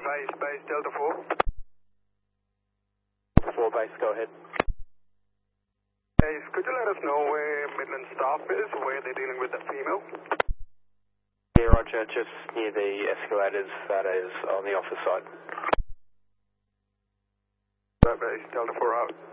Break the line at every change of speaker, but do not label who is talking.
base Delta 4.
4 base, go ahead.
Base, could you let us know where Midland staff is, where they're dealing with the female?
Yeah, roger, just near the escalators, that is on the office side.
Base Delta 4 out.